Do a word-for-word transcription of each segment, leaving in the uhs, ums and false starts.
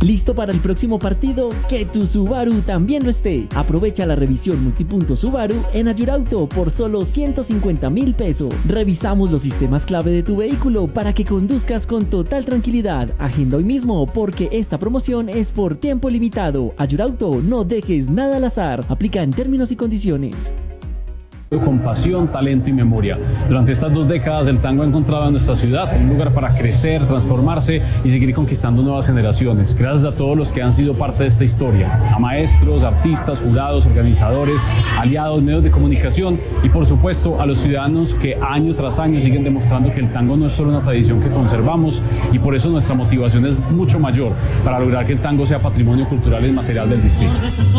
¿Listo para el próximo partido? Que tu Subaru también lo esté. Aprovecha la revisión multipunto Subaru en Ayurauto por solo ciento cincuenta mil pesos. Revisamos los sistemas clave de tu vehículo para que conduzcas con total tranquilidad. Agenda hoy mismo porque esta promoción es por tiempo limitado. Ayurauto, no dejes nada al azar. Aplica en términos y condiciones. Con pasión, talento y memoria. Durante estas dos décadas el tango ha encontrado en nuestra ciudad un lugar para crecer, transformarse y seguir conquistando nuevas generaciones. Gracias a todos los que han sido parte de esta historia, a maestros, artistas, jurados, organizadores, aliados, medios de comunicación y por supuesto a los ciudadanos que año tras año siguen demostrando que el tango no es solo una tradición que conservamos y por eso nuestra motivación es mucho mayor para lograr que el tango sea patrimonio cultural e inmaterial del distrito.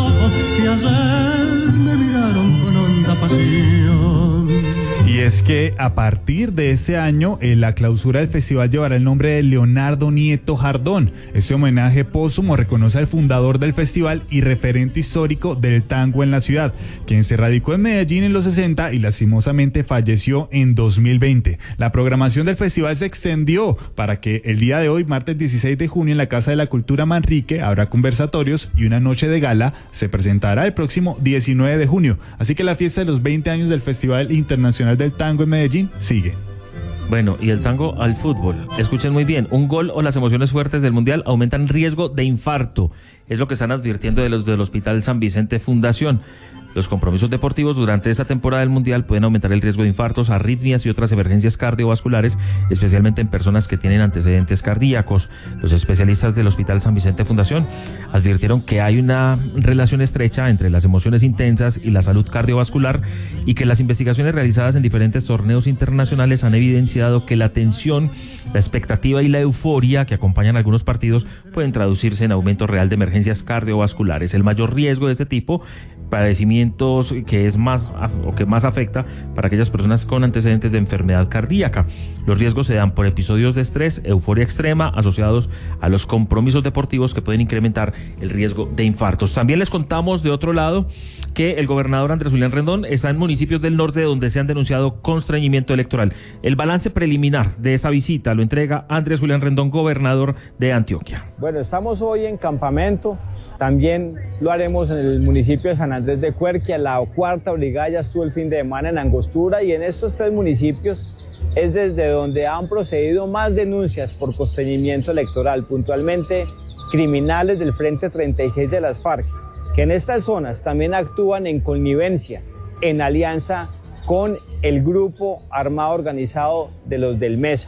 Y es que a partir de ese año, eh, la clausura del festival llevará el nombre de Leonardo Nieto Jardón. Este homenaje póstumo reconoce al fundador del festival y referente histórico del tango en la ciudad, quien se radicó en Medellín en los sesenta y lastimosamente falleció en dos mil veinte. La programación del festival se extendió para que el día de hoy, martes dieciséis de junio, en la Casa de la Cultura Manrique, habrá conversatorios y una noche de gala se presentará el próximo diecinueve de junio. Así que la fiesta de los veinte años del Festival Internacional del Tango en Medellín sigue. Bueno, y el tango al fútbol. Escuchen muy bien, un gol o las emociones fuertes del Mundial aumentan riesgo de infarto. Es lo que están advirtiendo de los del Hospital San Vicente Fundación. Los compromisos deportivos durante esta temporada del Mundial pueden aumentar el riesgo de infartos, arritmias y otras emergencias cardiovasculares, especialmente en personas que tienen antecedentes cardíacos. Los especialistas del Hospital San Vicente Fundación advirtieron que hay una relación estrecha entre las emociones intensas y la salud cardiovascular y que las investigaciones realizadas en diferentes torneos internacionales han evidenciado que la tensión, la expectativa y la euforia que acompañan algunos partidos pueden traducirse en aumento real de emergencias cardiovasculares. El mayor riesgo de este tipo, padecimientos que es más o que más afecta para aquellas personas con antecedentes de enfermedad cardíaca. Los riesgos se dan por episodios de estrés, euforia extrema asociados a los compromisos deportivos que pueden incrementar el riesgo de infartos. También les contamos de otro lado que el gobernador Andrés Julián Rendón está en municipios del norte donde se han denunciado constreñimiento electoral. El balance preliminar de esta visita lo entrega Andrés Julián Rendón, gobernador de Antioquia. Bueno, estamos hoy en campamento. También lo haremos en el municipio de San Andrés de Cuerquia. La cuarta brigada ya estuvo el fin de semana en Angostura y en estos tres municipios es desde donde han procedido más denuncias por constreñimiento electoral, puntualmente criminales del Frente treinta y seis de las FARC, que en estas zonas también actúan en connivencia, en alianza con el grupo armado organizado de los del Mesa.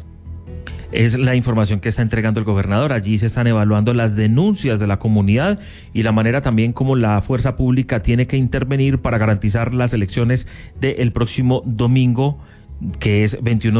Es la información que está entregando el gobernador. Allí se están evaluando las denuncias de la comunidad y la manera también como la fuerza pública tiene que intervenir para garantizar las elecciones del próximo domingo, que es veintiuno